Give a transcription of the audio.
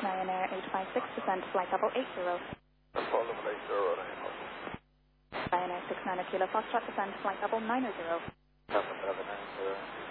Ryanair 856%, flight level 80. Apollo Malaysia, Ryanair 69 Kilo Foxtrot, descend, flight level 90. Papa 790.